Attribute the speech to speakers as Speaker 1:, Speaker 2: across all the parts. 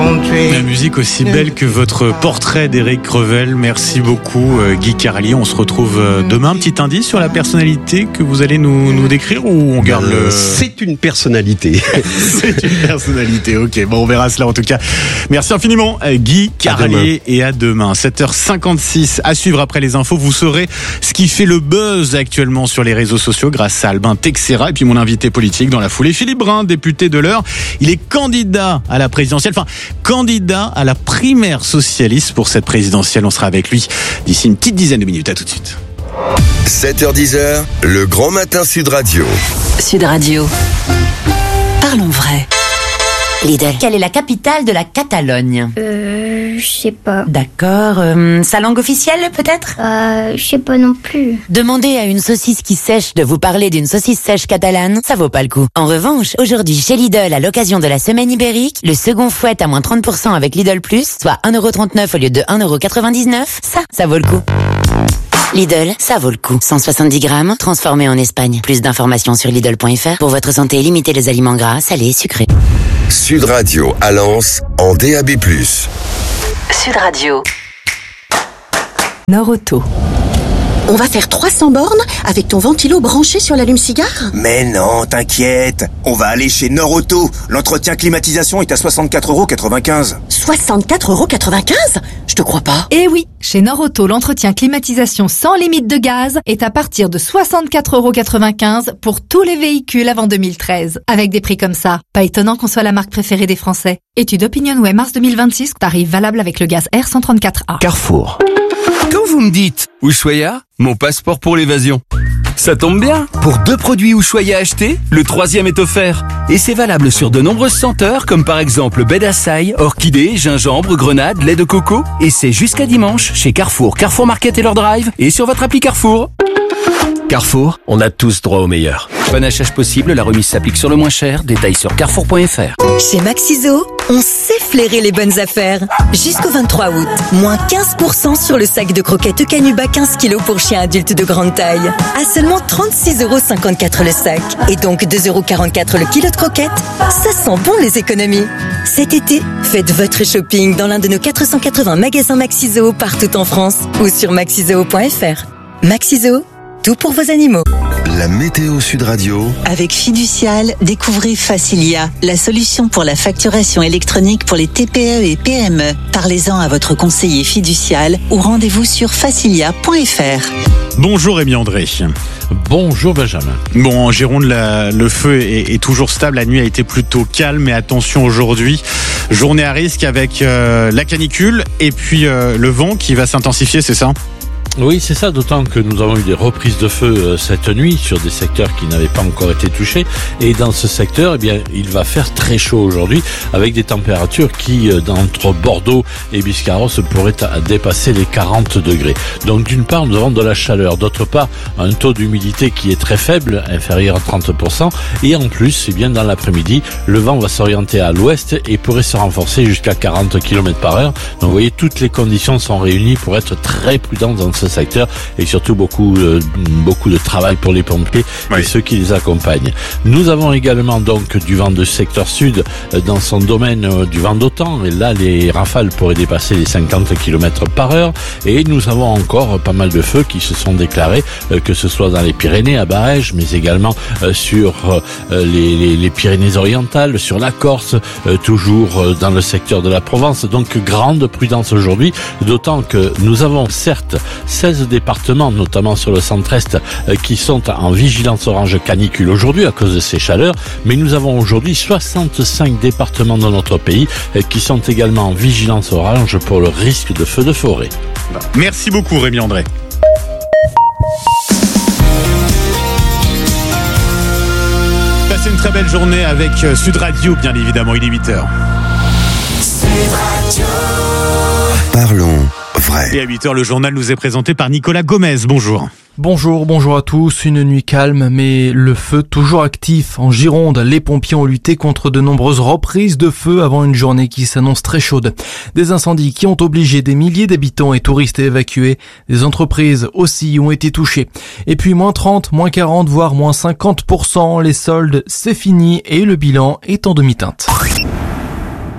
Speaker 1: rencontrer.
Speaker 2: La musique aussi belle que votre portrait d'Éric Revel. Merci beaucoup Guy Carlier. On se retrouve demain. Petit indice sur la personnalité que vous allez nous décrire ou on garde le...
Speaker 3: C'est une personnalité.
Speaker 2: C'est une personnalité, ok. Bon, on verra cela en tout cas. Merci infiniment Guy Carlier et à demain. 7h56 à suivre après les infos. Vous saurez ce qui fait le buzz actuellement sur les réseaux sociaux grâce à Albin Texera et puis mon invité politique dans la foulée, Philippe Brun, député de l'Eure. Il est candidat à la présidentielle, candidat à la primaire socialiste pour cette présidentielle. On sera avec lui d'ici une petite dizaine de minutes. À tout de suite.
Speaker 4: 7h10, le grand matin Sud Radio.
Speaker 5: Sud Radio. Parlons vrai. Lidl.
Speaker 6: Quelle est la capitale de la Catalogne?
Speaker 7: Je sais pas.
Speaker 6: D'accord. Sa langue officielle, peut-être?
Speaker 7: Je sais pas non plus.
Speaker 5: Demander à une saucisse qui sèche de vous parler d'une saucisse sèche catalane, ça vaut pas le coup. En revanche, aujourd'hui chez Lidl, à l'occasion de la semaine ibérique, le second fouette à moins 30% avec Lidl Plus, soit 1,39€ au lieu de 1,99€, ça vaut le coup. Lidl, ça vaut le coup. 170 grammes, transformé en Espagne. Plus d'informations sur Lidl.fr. Pour votre santé, limitez les aliments gras, salés et sucrés.
Speaker 4: Sud Radio à Lens en DAB+.
Speaker 5: Sud Radio.
Speaker 8: Norauto. On va faire 300 bornes avec ton ventilo branché sur l'allume-cigare?
Speaker 9: Mais non, t'inquiète. On va aller chez Norauto. L'entretien climatisation est à 64,95€.
Speaker 8: 64,95€? Je te crois pas.
Speaker 10: Eh oui, chez Norauto, l'entretien climatisation sans limite de gaz est à partir de 64,95€ pour tous les véhicules avant 2013. Avec des prix comme ça, pas étonnant qu'on soit la marque préférée des Français. Étude OpinionWay mars 2026, tarif valable avec le gaz R134A.
Speaker 3: Carrefour.
Speaker 11: Quand vous me dites Ushuaïa, mon passeport pour l'évasion. Ça tombe bien, pour 2 produits Ushuaïa achetés, le 3e est offert. Et c'est valable sur de nombreuses senteurs, comme par exemple baie d'Açaï, orchidée, gingembre, grenade, lait de coco. Et c'est jusqu'à dimanche chez Carrefour, Carrefour Market et leur drive, et sur votre appli Carrefour.
Speaker 3: Carrefour, on a tous droit au meilleur.
Speaker 11: Panachage possible, la remise s'applique sur le moins cher, détails sur carrefour.fr.
Speaker 12: Chez Maxiso, on sait flairer les bonnes affaires. Jusqu'au 23 août, moins 15% sur le sac de croquettes Eukanuba 15 kg pour chiens adultes de grande taille. À seulement 36,54€ le sac. Et donc 2,44€ le kilo de croquettes. Ça sent bon les économies. Cet été, faites votre shopping dans l'un de nos 480 magasins Maxiso partout en France ou sur maxiso.fr. Maxiso, tout pour vos animaux.
Speaker 4: La météo Sud Radio.
Speaker 12: Avec Fiducial, découvrez Facilia, la solution pour la facturation électronique pour les TPE et PME. Parlez-en à votre conseiller Fiducial ou rendez-vous sur facilia.fr.
Speaker 2: Bonjour Rémi André.
Speaker 13: Bonjour Benjamin.
Speaker 2: Bon, en Gironde, le feu est toujours stable. La nuit a été plutôt calme, mais attention aujourd'hui, journée à risque avec la canicule et puis le vent qui va s'intensifier, c'est ça ?
Speaker 13: Oui, c'est ça, d'autant que nous avons eu des reprises de feu cette nuit sur des secteurs qui n'avaient pas encore été touchés. Et dans ce secteur, eh bien, il va faire très chaud aujourd'hui, avec des températures qui, entre Bordeaux et Biscarrosse, pourraient dépasser les 40 degrés. Donc d'une part, nous avons de la chaleur. D'autre part, un taux d'humidité qui est très faible, inférieur à 30%. Et en plus, eh bien, dans l'après-midi, le vent va s'orienter à l'ouest et pourrait se renforcer jusqu'à 40 km/h. Donc vous voyez, toutes les conditions sont réunies pour être très prudents dans ce secteur et surtout beaucoup de travail pour les pompiers et ceux qui les accompagnent. Nous avons également donc du vent de secteur sud dans son domaine du vent d'OTAN et là les rafales pourraient dépasser les 50 km/h et nous avons encore pas mal de feux qui se sont déclarés que ce soit dans les Pyrénées à Barèges mais également sur les Pyrénées-Orientales, sur la Corse, toujours dans le secteur de la Provence. Donc grande prudence aujourd'hui, d'autant que nous avons certes 16 départements, notamment sur le centre-est, qui sont en vigilance orange canicule aujourd'hui à cause de ces chaleurs, mais nous avons aujourd'hui 65 départements dans notre pays qui sont également en vigilance orange pour le risque de feux de forêt.
Speaker 2: Merci beaucoup Rémi André. Passez une très belle journée avec Sud Radio, bien évidemment, il est 8h.
Speaker 4: Sud Radio. Parlons vrai.
Speaker 2: Et à 8h, le journal nous est présenté par Nicolas Gomez. Bonjour.
Speaker 14: Bonjour à tous. Une nuit calme, mais le feu toujours actif. En Gironde, les pompiers ont lutté contre de nombreuses reprises de feu avant une journée qui s'annonce très chaude. Des incendies qui ont obligé des milliers d'habitants et touristes à évacuer. Des entreprises aussi ont été touchées. Et puis moins 30, moins 40, voire moins 50%. Les soldes, c'est fini et le bilan est en demi-teinte.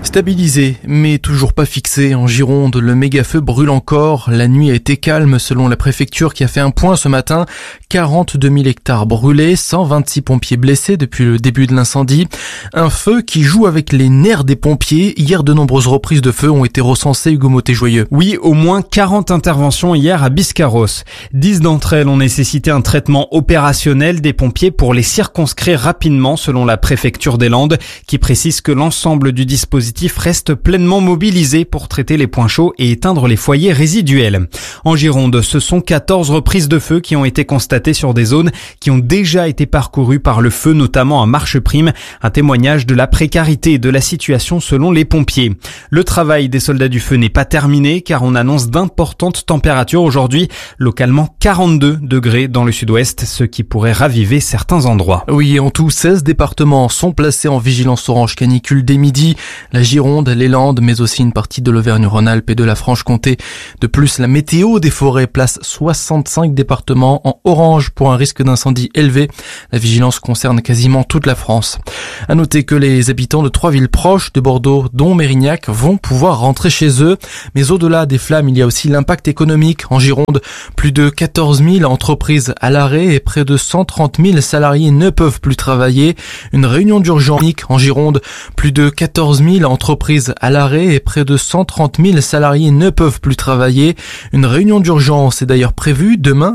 Speaker 14: Stabilisé, mais toujours pas fixé. En Gironde, le méga-feu brûle encore. La nuit a été calme selon la préfecture qui a fait un point ce matin. 42 000 hectares brûlés, 126 pompiers blessés depuis le début de l'incendie. Un feu qui joue avec les nerfs des pompiers. Hier, de nombreuses reprises de feu ont été recensées, Hugo Motet-Joyeux.
Speaker 1: Oui, au moins 40 interventions hier à Biscarrosse. 10 d'entre elles ont nécessité un traitement opérationnel des pompiers pour les circonscrire rapidement selon la préfecture des Landes qui précise que l'ensemble du dispositif reste pleinement mobilisé pour traiter les points chauds et éteindre les foyers résiduels. En Gironde, ce sont 14 reprises de feu qui ont été constatées sur des zones qui ont déjà été parcourues par le feu, notamment à Marcheprime, un témoignage de la précarité de la situation selon les pompiers. Le travail des soldats du feu n'est pas terminé car on annonce d'importantes températures aujourd'hui, localement 42 degrés dans le sud-ouest, ce qui pourrait raviver certains endroits.
Speaker 14: Oui, en tout, 16 départements sont placés en vigilance orange canicule dès midi. La Gironde, les Landes, mais aussi une partie de l'Auvergne-Rhône-Alpes et de la Franche-Comté. De plus, la météo des forêts place 65 départements en orange pour un risque d'incendie élevé. La vigilance concerne quasiment toute la France. À noter que les habitants de 3 villes proches de Bordeaux, dont Mérignac, vont pouvoir rentrer chez eux. Mais au-delà des flammes, il y a aussi l'impact économique. En Gironde, plus de 14 000 entreprises à l'arrêt et près de 130 000 salariés ne peuvent plus travailler. Une réunion d'urgence en Gironde, plus de 14 000 entreprises à l'arrêt et près de 130 000 salariés ne peuvent plus travailler. Une réunion d'urgence est d'ailleurs prévue demain